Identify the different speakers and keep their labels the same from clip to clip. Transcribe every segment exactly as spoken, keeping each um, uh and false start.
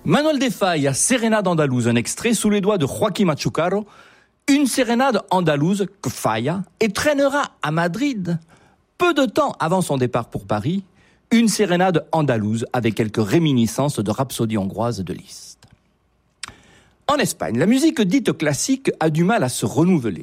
Speaker 1: Manuel de Falla, Sérénade andalouse, un extrait sous les doigts de Joaquín Machucaro, une sérénade andalouse que Falla étrenera à Madrid, peu de temps avant son départ pour Paris, une sérénade andalouse avec quelques réminiscences de rhapsodie hongroise de Liszt. En Espagne, la musique dite classique a du mal à se renouveler.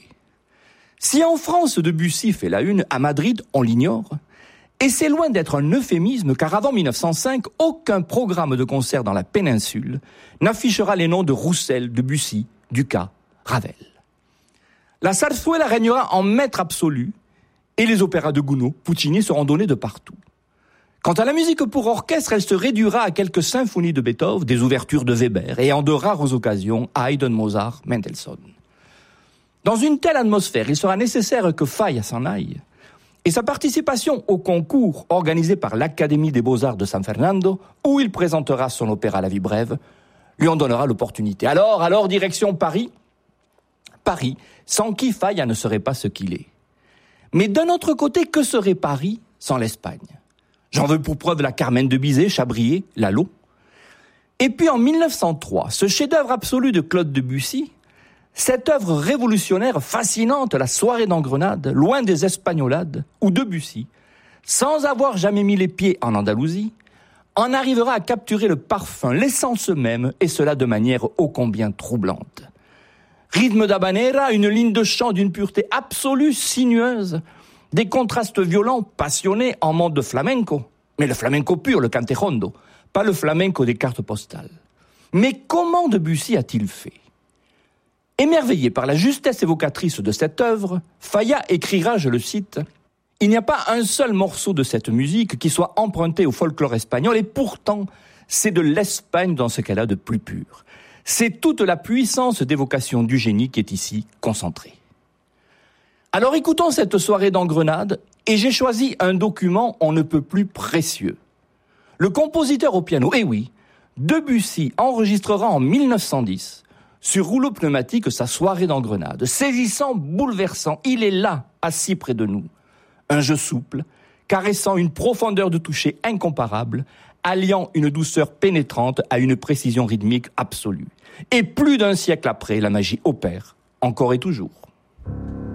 Speaker 1: Si en France Debussy fait la une, à Madrid on l'ignore, et c'est loin d'être un euphémisme car avant mille neuf cent cinq, aucun programme de concert dans la péninsule n'affichera les noms de Roussel, Debussy, Dukas, Ravel. La zarzuela régnera en maître absolu et les opéras de Gounod, Puccini seront donnés de partout. Quant à la musique pour orchestre, elle se réduira à quelques symphonies de Beethoven, des ouvertures de Weber et en de rares occasions à Haydn, Mozart, Mendelssohn. Dans une telle atmosphère, il sera nécessaire que Falla s'en aille. Et sa participation au concours organisé par l'Académie des Beaux-Arts de San Fernando, où il présentera son opéra La Vie brève, lui en donnera l'opportunité. Alors, alors, direction Paris. Paris, sans qui Falla ne serait pas ce qu'il est. Mais d'un autre côté, que serait Paris sans l'Espagne ? J'en veux pour preuve la Carmen de Bizet, Chabrier, Lalo. Et puis en mille neuf cent trois, ce chef-d'œuvre absolu de Claude Debussy, cette œuvre révolutionnaire, fascinante, la soirée d'Engrenade, loin des espagnolades, où Debussy, sans avoir jamais mis les pieds en Andalousie, en arrivera à capturer le parfum, l'essence même, et cela de manière ô combien troublante. Rythme d'habanera, une ligne de chant d'une pureté absolue, sinueuse, des contrastes violents, passionnés en mode de flamenco. Mais le flamenco pur, le cantejondo, pas le flamenco des cartes postales. Mais comment Debussy a-t-il fait ? Émerveillé par la justesse évocatrice de cette œuvre, Falla écrira, je le cite, « Il n'y a pas un seul morceau de cette musique qui soit emprunté au folklore espagnol, et pourtant, c'est de l'Espagne dans ce qu'elle a de plus pur. C'est toute la puissance d'évocation du génie qui est ici concentrée. » Alors écoutons cette soirée d'Engrenade, et j'ai choisi un document on ne peut plus précieux. Le compositeur au piano, eh oui, Debussy enregistrera en mille neuf cent dix sur rouleau pneumatique sa soirée d'Engrenade. Saisissant, bouleversant, il est là, assis près de nous. Un jeu souple, caressant une profondeur de toucher incomparable, alliant une douceur pénétrante à une précision rythmique absolue. Et plus d'un siècle après, la magie opère, encore et toujours.